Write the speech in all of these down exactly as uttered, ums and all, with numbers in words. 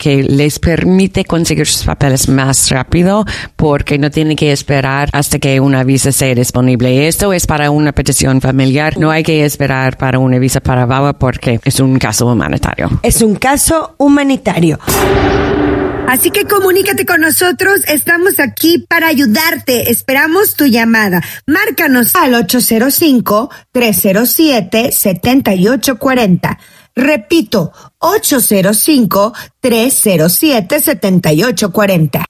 que les permite conseguir sus papeles más rápido porque no tienen que esperar hasta que una visa sea disponible. Esto es para una petición familiar. No hay que esperar para una visa para V A W A porque es un caso humanitario. Es un caso humanitario. Así que comunícate con nosotros, estamos aquí para ayudarte. Esperamos tu llamada. Márcanos al ocho cero cinco, tres cero siete, siete ocho cuatro cero. Repito, ocho cero cinco, tres cero siete, siete ocho cuatro cero.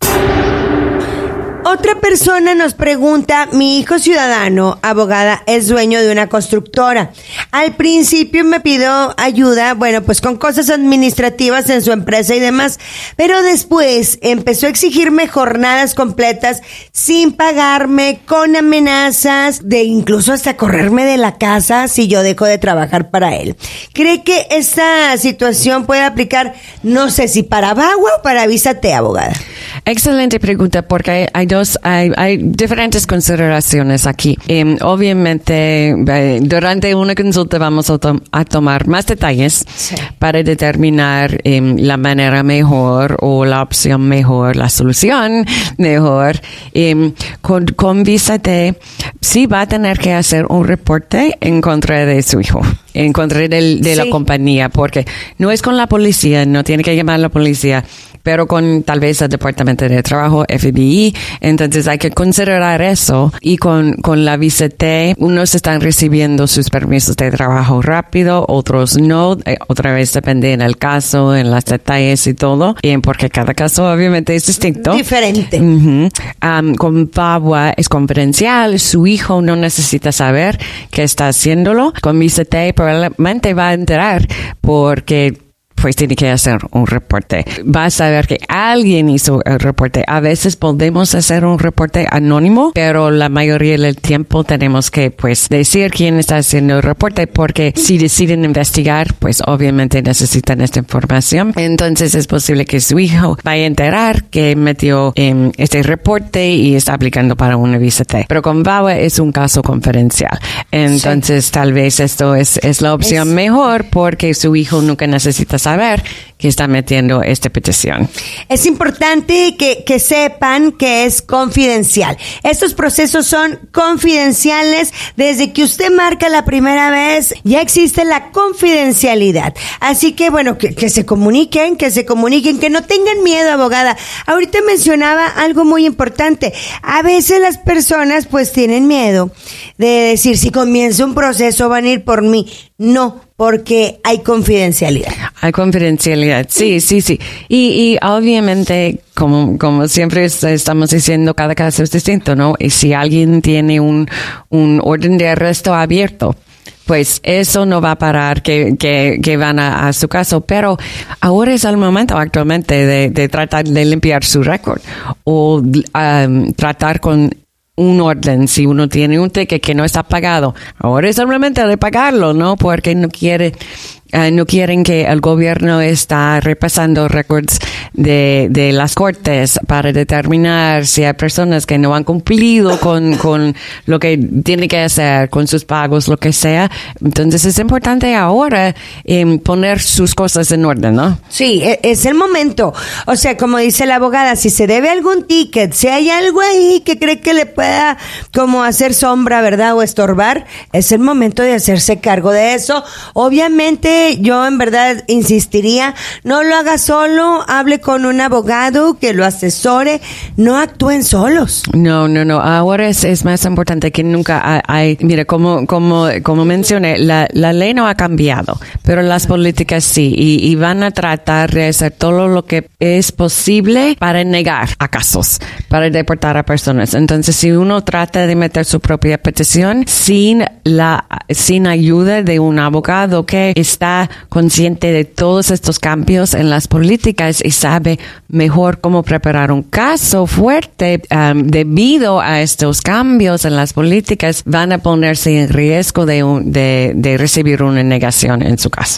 Otra persona nos pregunta, mi hijo ciudadano, abogada, es dueño de una constructora. Al principio me pidió ayuda, bueno, pues con cosas administrativas en su empresa y demás, pero después empezó a exigirme jornadas completas sin pagarme, con amenazas de incluso hasta correrme de la casa si yo dejo de trabajar para él. ¿Cree que esta situación puede aplicar, no sé si para V A W A o para Visa T, abogada? Excelente pregunta, porque hay, hay dos, hay, hay diferentes consideraciones aquí. Eh, obviamente, eh, durante una consulta vamos a, to- a tomar más detalles sí. para determinar eh, la manera mejor o la opción mejor, la solución mejor. Eh, con, con Visa T, sí va a tener que hacer un reporte en contra de su hijo, en contra de, de sí. la compañía, porque no es con la policía, no tiene que llamar a la policía, pero con tal vez el Departamento de Trabajo, F B I. Entonces hay que considerar eso. Y con, con la Visa T, unos están recibiendo sus permisos de trabajo rápido, otros no. Eh, otra vez depende en el caso, en los detalles y todo. Y porque cada caso obviamente es distinto. Diferente. Uh-huh. Um, con V A W A es confidencial. Su hijo no necesita saber que está haciéndolo. Con Visa T probablemente va a enterar porque pues tiene que hacer un reporte. Va a saber que alguien hizo el reporte. A veces podemos hacer un reporte anónimo, pero la mayoría del tiempo tenemos que, pues, decir quién está haciendo el reporte, porque si deciden investigar, pues, obviamente necesitan esta información. Entonces, es posible que su hijo vaya a enterar que metió eh, este reporte y está aplicando para una Visa T. Pero con V A W A es un caso confidencial. Entonces, sí. tal vez esto es, es la opción es... mejor, porque su hijo nunca necesita saber ver que está metiendo esta petición. Es importante que, que sepan que es confidencial. Estos procesos son confidenciales. Desde que usted marca la primera vez, ya existe la confidencialidad. Así que, bueno, que, que se comuniquen, que se comuniquen, que no tengan miedo, abogada. Ahorita mencionaba algo muy importante. A veces las personas, pues, tienen miedo de decir, si comienza un proceso, van a ir por mí. No, porque hay confidencialidad. Hay confidencialidad, sí, sí, sí. Y, y obviamente, como, como siempre estamos diciendo, cada caso es distinto, ¿no? Y si alguien tiene un, un orden de arresto abierto, pues eso no va a parar que, que, que van a, a su caso. Pero ahora es el momento actualmente de, de tratar de limpiar su récord o um, tratar con un orden. Si uno tiene un ticket que no está pagado, ahora es simplemente de pagarlo, ¿no? Porque no quiere, uh, no quieren que el gobierno está repasando récords de, de las cortes para determinar si hay personas que no han cumplido con, con lo que tienen que hacer, con sus pagos, lo que sea. Entonces es importante ahora eh, poner sus cosas en orden, ¿no? Sí, es el momento. O sea, como dice la abogada, si se debe algún ticket, si hay algo ahí que cree que le pueda como hacer sombra, ¿verdad? O estorbar, es el momento de hacerse cargo de eso. Obviamente, yo en verdad insistiría, no lo haga solo, hable con un abogado que lo asesore, no actúen solos. No, no, no. Ahora es, es más importante que nunca. Hay, hay mira, como, como, como mencioné, la, la ley no ha cambiado, pero las políticas sí, y, y van a tratar de hacer todo lo que es posible para negar a casos, para deportar a personas. Entonces, si uno trata de meter su propia petición sin la, sin ayuda de un abogado que está consciente de todos estos cambios en las políticas y sabe mejor cómo preparar un caso fuerte um, debido a estos cambios en las políticas, van a ponerse en riesgo de, un, de, de recibir una negación en su caso.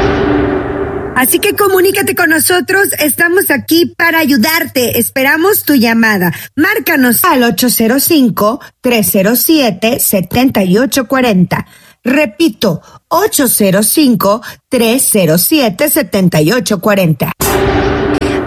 Así que comunícate con nosotros, estamos aquí para ayudarte. Esperamos tu llamada. Márcanos al ocho cero cinco, tres cero siete, siete ocho cuatro cero. Repito, ocho cero cinco, tres cero siete, siete ocho cuatro cero.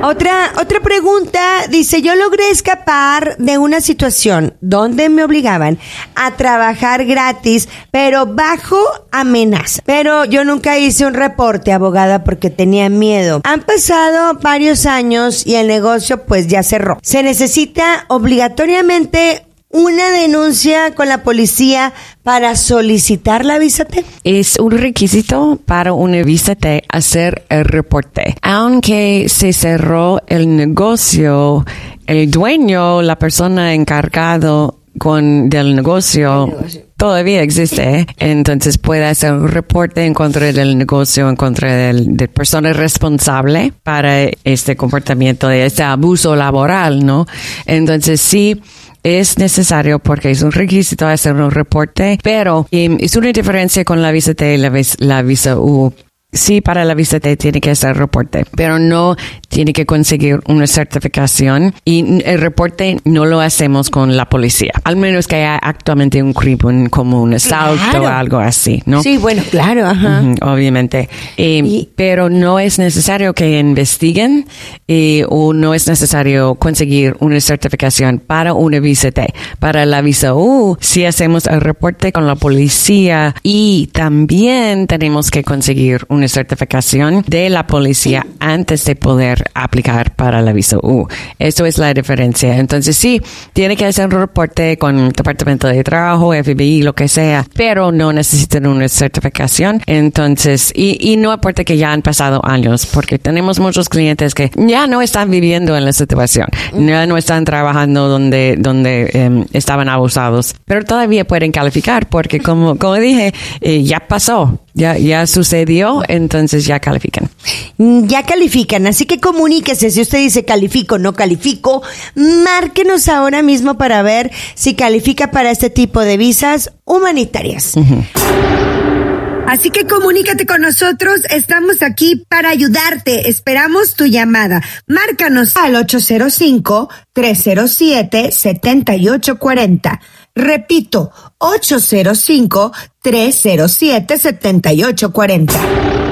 Otra, otra pregunta, dice, yo logré escapar de una situación donde me obligaban a trabajar gratis, pero bajo amenaza. Pero yo nunca hice un reporte, abogada, porque tenía miedo. Han pasado varios años y el negocio pues ya cerró. Se necesita obligatoriamente una denuncia con la policía para solicitar la visa T. Es un requisito para una visa T hacer el reporte. Aunque se cerró el negocio, el dueño, la persona encargado con del negocio, negocio todavía existe, entonces puede hacer un reporte en contra del negocio, en contra del, de persona responsable para este comportamiento, de este abuso laboral, ¿no? Entonces sí, es necesario porque es un requisito hacer un reporte, pero um, es una diferencia con la visa T y la, la visa U. Sí, para la visa T tiene que hacer reporte, pero no tiene que conseguir una certificación y el reporte no lo hacemos con la policía, al menos que haya actualmente un crimen como un asalto claro. o algo así, ¿no? Sí, bueno, claro, ajá. Uh-huh, obviamente. Eh, y, pero no es necesario que investiguen eh, o no es necesario conseguir una certificación para una visa T. Para la visa U, sí hacemos el reporte con la policía y también tenemos que conseguir una certificación de la policía antes de poder aplicar para la visa U. Eso es la diferencia. Entonces sí, tiene que hacer un reporte con el Departamento de Trabajo, F B I, lo que sea, pero no necesitan una certificación. Entonces, y, y no importa que ya han pasado años, porque tenemos muchos clientes que ya no están viviendo en la situación, ya no están trabajando donde, donde eh, estaban abusados, pero todavía pueden calificar porque como, como dije, eh, ya pasó. Ya, ya sucedió, entonces ya califican. Ya califican, así que comuníquese. Si usted dice califico, no califico, márquenos ahora mismo para ver si califica para este tipo de visas humanitarias. Uh-huh. Así que comunícate con nosotros, estamos aquí para ayudarte. Esperamos tu llamada. Márcanos al ocho cero cinco, tres cero siete, siete ocho cuatro cero. Repito, ocho cero cinco, tres cero siete, siete ocho cuatro cero.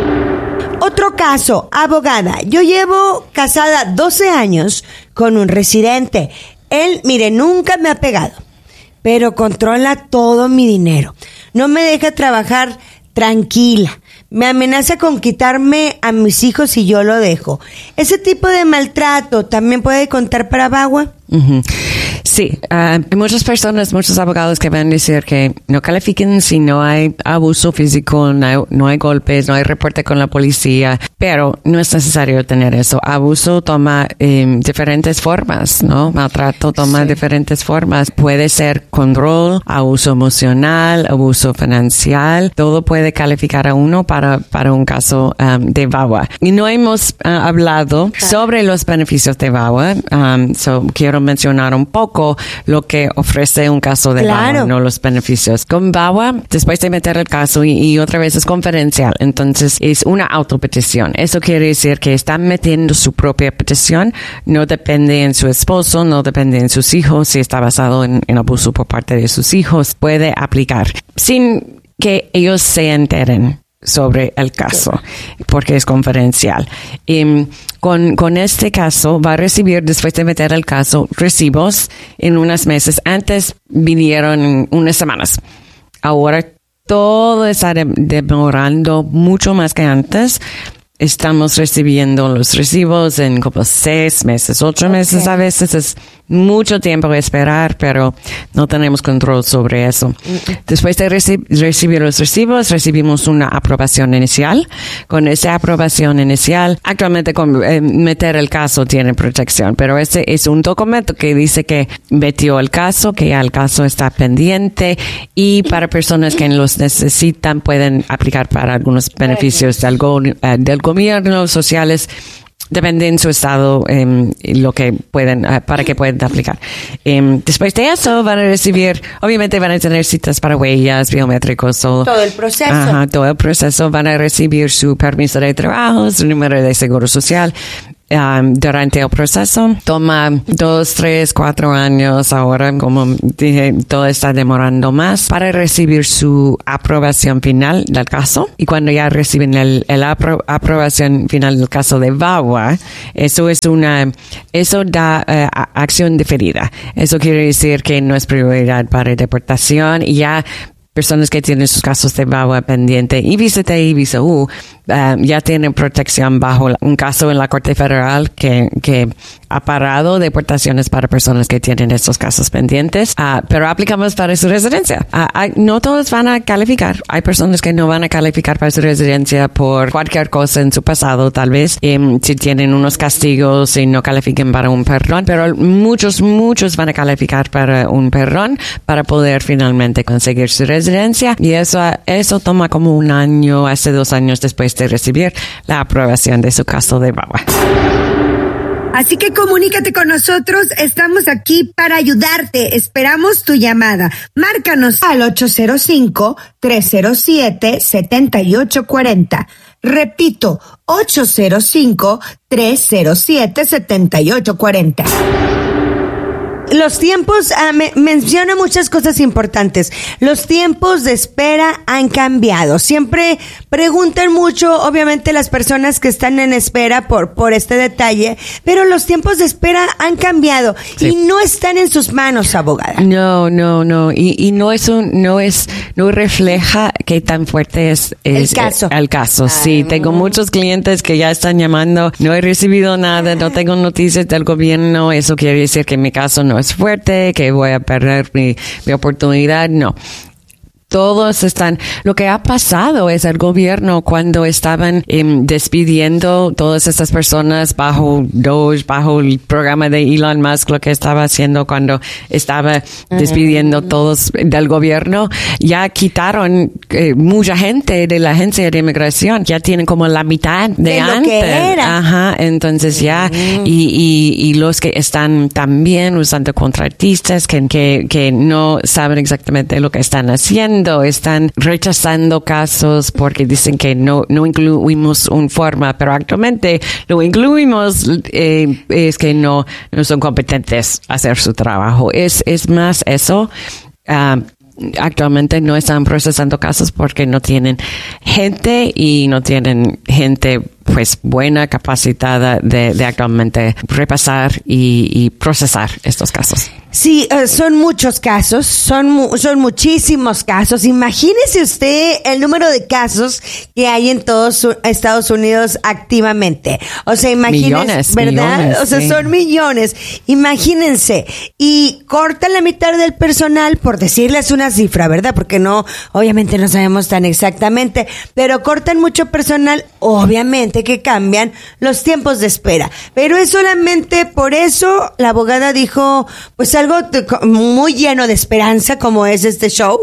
Otro caso, abogada. Yo llevo casada doce años con un residente. Él, mire, nunca me ha pegado, pero controla todo mi dinero. No me deja trabajar tranquila. Me amenaza con quitarme a mis hijos si yo lo dejo. ¿Ese tipo de maltrato también puede contar para V A W A? Uh-huh. Sí, uh, hay muchas personas, muchos abogados que van a decir que no califiquen si no hay abuso físico, no hay, no hay golpes, no hay reporte con la policía, pero no es necesario tener eso. Abuso toma eh, diferentes formas, ¿no? Maltrato toma sí. diferentes formas. Puede ser control, abuso emocional, abuso financiero, todo puede calificar a uno para, para un caso um, de V A W A. Y no hemos uh, hablado claro. sobre los beneficios de V A W A, um, so quiero mencionar un poco lo que ofrece un caso de claro. V A W A, no los beneficios. Con V A W A, después de meter el caso y, y otra vez es confidencial, entonces es una autopetición. Eso quiere decir que están metiendo su propia petición, no depende en su esposo, no depende en sus hijos, si está basado en, en abuso por parte de sus hijos, puede aplicar sin que ellos se enteren sobre el caso, porque es confidencial. Y con, con este caso va a recibir, después de meter el caso, recibos en unos meses. Antes vinieron unas semanas. Ahora todo está de, demorando mucho más que antes. Estamos recibiendo los recibos en como seis meses, ocho okay. meses a veces. Es mucho tiempo de esperar, pero no tenemos control sobre eso. Después de reci- recibir los recibos, recibimos una aprobación inicial. Con esa aprobación inicial, actualmente con eh, meter el caso tiene protección, pero ese es un documento que dice que metió el caso, que ya el caso está pendiente y para personas que los necesitan pueden aplicar para algunos beneficios del, go- uh, del gobierno, sociales. Depende en su estado eh, lo que pueden, uh, para que puedan aplicar. Eh, después de eso van a recibir, obviamente van a tener citas para huellas, biométricos, todo. Todo el proceso. Ajá, todo el proceso. Van a recibir su permiso de trabajo, su número de seguro social. um, durante el proceso. Toma dos, tres, cuatro años ahora, como dije, todo está demorando más para recibir su aprobación final del caso. Y cuando ya reciben el, el apro- aprobación final del caso de V A W A, eso es una, eso da uh, acción diferida. Eso quiere decir que no es prioridad para deportación y ya personas que tienen sus casos de V A W A pendiente y visa T y visa U, uh, ya tienen protección bajo un caso en la Corte Federal que, que ha parado deportaciones para personas que tienen estos casos pendientes, uh, pero aplicamos para su residencia. Uh, hay, no todos van a calificar. Hay personas que no van a calificar para su residencia por cualquier cosa en su pasado, tal vez, um, si tienen unos castigos y no califiquen para un perdón, pero muchos, muchos van a calificar para un perdón para poder finalmente conseguir su residencia, y eso, eso toma como un año, hace dos años después de recibir la aprobación de su caso de V A W A. Así que comunícate con nosotros, estamos aquí para ayudarte. Esperamos tu llamada. Márcanos al ocho cero cinco, tres cero siete, siete ocho cuatro cero. Repito, ocho cero cinco, tres cero siete, siete ocho cuatro cero. Los tiempos, uh, me, menciona muchas cosas importantes. Los tiempos de espera han cambiado. Siempre preguntan mucho, obviamente, las personas que están en espera por, por este detalle, pero los tiempos de espera han cambiado, sí, y no están en sus manos, abogada. No, no, no. Y, y no es un, no es, no refleja qué tan fuerte es, es el caso. El, el caso. Ay, sí, tengo muchos clientes que ya están llamando, no he recibido nada, no tengo noticias del gobierno, eso quiere decir que mi caso no es fuerte, que voy a perder mi, mi oportunidad. No. Todos están, lo que ha pasado es el gobierno cuando estaban eh, despidiendo todas estas personas bajo Doge, bajo el programa de Elon Musk, lo que estaba haciendo cuando estaba despidiendo uh-huh. todos del gobierno, ya quitaron eh, mucha gente de la agencia de inmigración, ya tienen como la mitad de, de antes. Lo que era. Ajá, entonces ya, uh-huh. y, y, y los que están también usando contratistas que, que, que no saben exactamente lo que están haciendo, están rechazando casos porque dicen que no no incluimos un forma, pero actualmente lo incluimos, eh, es que no no son competentes a hacer su trabajo. Es es más eso. Uh, actualmente no están procesando casos porque no tienen gente y no tienen gente pues buena, capacitada de, de actualmente repasar y, y procesar estos casos. Sí, uh, son muchos casos, son mu- son muchísimos casos. Imagínese usted el número de casos que hay en todos Estados Unidos activamente. O sea, imagínense, millones, ¿verdad? Millones, o sea, sí. son millones. Imagínense. Y cortan la mitad del personal, por decirles una cifra, ¿verdad? Porque no, obviamente no sabemos tan exactamente, pero cortan mucho personal, obviamente que cambian los tiempos de espera. Pero es solamente por eso la abogada dijo, pues algo muy lleno de esperanza, como es este show,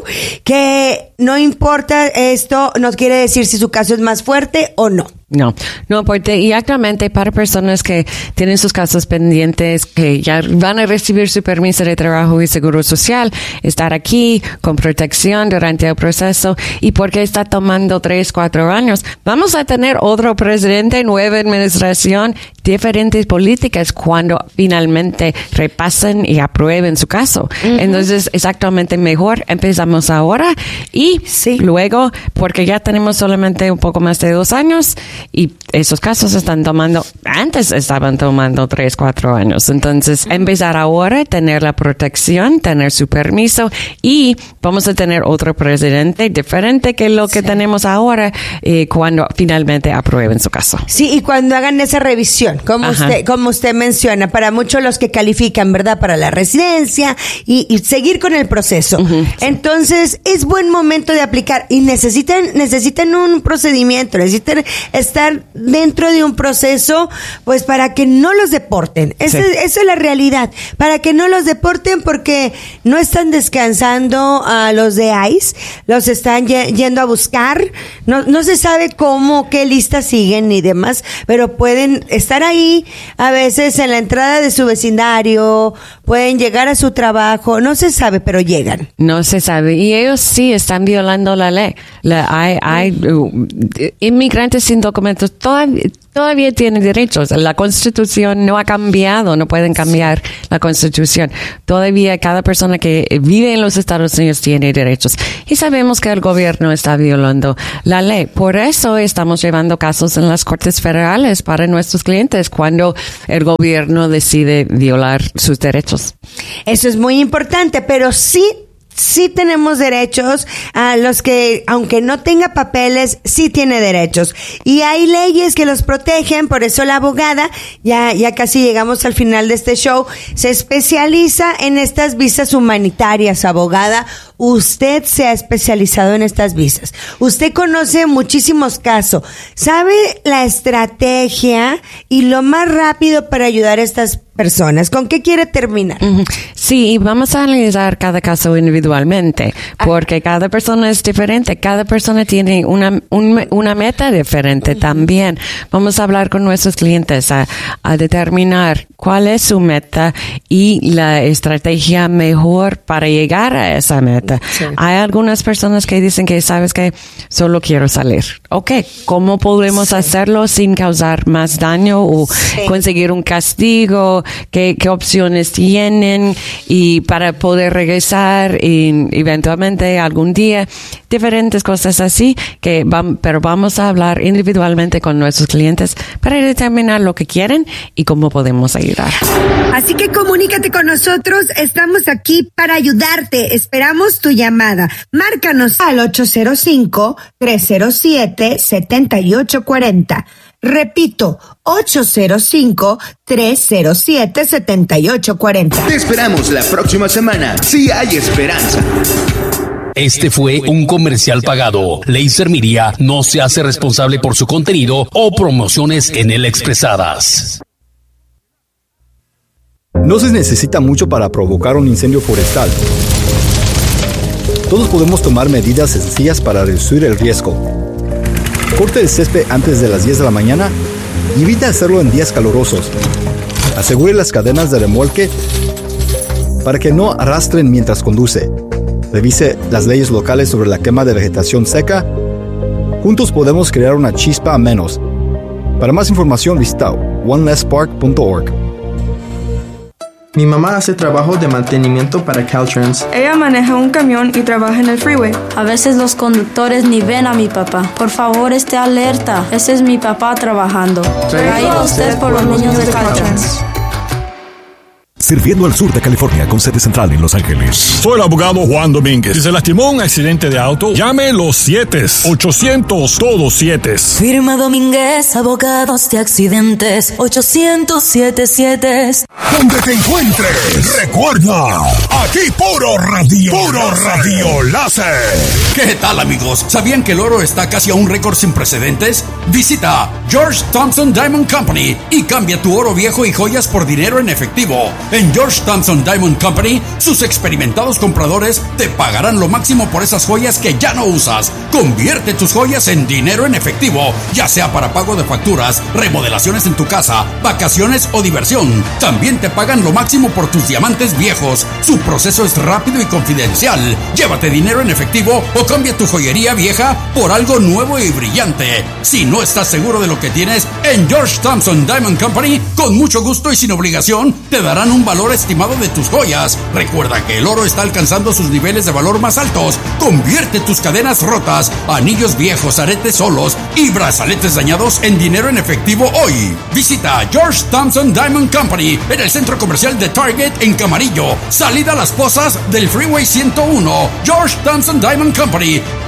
que no importa esto, no quiere decir si su caso es más fuerte o no. No, no porque y actualmente para personas que tienen sus casos pendientes, que ya van a recibir su permiso de trabajo y seguro social, estar aquí con protección durante el proceso, y porque está tomando tres, cuatro años, vamos a tener otro presidente, nueva administración, diferentes políticas cuando finalmente repasen y aprueben su caso. Uh-huh. Entonces es actualmente mejor, empezamos ahora y sí. luego, porque ya tenemos solamente un poco más de dos años, y esos casos están tomando, antes estaban tomando tres, cuatro años. Entonces, empezar ahora, tener la protección, tener su permiso, y vamos a tener otro presidente diferente que lo que sí. tenemos ahora eh, cuando finalmente aprueben su caso. Sí, y cuando hagan esa revisión, como usted, como usted menciona, para muchos los que califican, ¿verdad?, para la residencia y, y seguir con el proceso. Uh-huh, sí. Entonces, es buen momento de aplicar, y necesitan, necesitan un procedimiento, necesitan estar dentro de un proceso, pues para que no los deporten. Esa, sí. esa es la realidad, para que no los deporten, porque no están descansando a los de ICE, los están y- yendo a buscar, no, no se sabe cómo, qué listas siguen ni demás, pero pueden estar ahí, a veces en la entrada de su vecindario, pueden llegar a su trabajo, no se sabe, pero llegan. No se sabe, y ellos sí están violando la ley. La, hay hay uh, inmigrantes sin documentos documentos, todavía, todavía tienen derechos. La Constitución no ha cambiado, no pueden cambiar la Constitución. Todavía cada persona que vive en los Estados Unidos tiene derechos. Y sabemos que el gobierno está violando la ley. Por eso estamos llevando casos en las Cortes Federales para nuestros clientes cuando el gobierno decide violar sus derechos. Eso es muy importante, pero sí Sí tenemos derechos, a los que, aunque no tenga papeles, sí tiene derechos. Y hay leyes que los protegen, por eso la abogada, ya, ya casi llegamos al final de este show, se especializa en estas visas humanitarias, abogada. Usted se ha especializado en estas visas. Usted conoce muchísimos casos. ¿Sabe la estrategia y lo más rápido para ayudar a estas personas? ¿Con qué quiere terminar? Sí, vamos a analizar cada caso individualmente, porque cada persona es diferente, cada persona tiene una un, una meta diferente también. Vamos a hablar con nuestros clientes a, a determinar cuál es su meta y la estrategia mejor para llegar a esa meta. Sí. Hay algunas personas que dicen que, ¿sabes qué? Solo quiero salir. Ok, ¿cómo podemos sí. hacerlo sin causar más daño o sí. conseguir un castigo? ¿Qué, qué opciones tienen? Y para poder regresar y eventualmente algún día, diferentes cosas así, que van, pero vamos a hablar individualmente con nuestros clientes para determinar lo que quieren y cómo podemos ayudar. Así que comunícate con nosotros, estamos aquí para ayudarte. Esperamos tu llamada. Márcanos al ocho cero cinco, tres cero siete, siete ocho cuatro cero. Repito, ocho cero cinco, tres cero siete, siete ocho cuatro cero. Te esperamos la próxima semana, si hay esperanza. Este fue un comercial pagado. Laser Media no se hace responsable por su contenido o promociones en él expresadas. No se necesita mucho para provocar un incendio forestal. Todos podemos tomar medidas sencillas para reducir el riesgo. Corte el césped antes de las diez de la mañana y evita hacerlo en días calurosos. Asegure las cadenas de remolque para que no arrastren mientras conduce. Revise las leyes locales sobre la quema de vegetación seca. Juntos podemos crear una chispa a menos. Para más información visita one less spark punto org. Mi mamá hace trabajo de mantenimiento para Caltrans. Ella maneja un camión y trabaja en el freeway. A veces los conductores ni ven a mi papá. Por favor, esté alerta. Ese es mi papá trabajando. Traído a usted por los niños de Caltrans. Sirviendo al sur de California con sede central en Los Ángeles. Soy el abogado Juan Domínguez. Si se lastimó en un accidente de auto, llame los siete, ochocientos, todos siete. Firma Domínguez, abogados de accidentes, ochocientos siete siete. Donde te encuentres, recuerda, aquí puro radio, puro radio láser. ¿Qué tal, amigos? ¿Sabían que el oro está casi a un récord sin precedentes? Visita George Thompson Diamond Company y cambia tu oro viejo y joyas por dinero en efectivo. En George Thompson Diamond Company, sus experimentados compradores te pagarán lo máximo por esas joyas que ya no usas. Convierte tus joyas en dinero en efectivo, ya sea para pago de facturas, remodelaciones en tu casa, vacaciones o diversión. También te pagan lo máximo por tus diamantes viejos. Su proceso es rápido y confidencial. Llévate dinero en efectivo o cambia tu joyería vieja por algo nuevo y brillante. Si no estás seguro de lo que tienes, en George Thompson Diamond Company, con mucho gusto y sin obligación, te darán un valor estimado de tus joyas. Recuerda que el oro está alcanzando sus niveles de valor más altos. Convierte tus cadenas rotas, anillos viejos, aretes solos y brazaletes dañados en dinero en efectivo hoy. Visita George Thompson Diamond Company en el centro comercial de Target en Camarillo, salida a Las Pozas del Freeway ciento uno. George Thompson Diamond Company,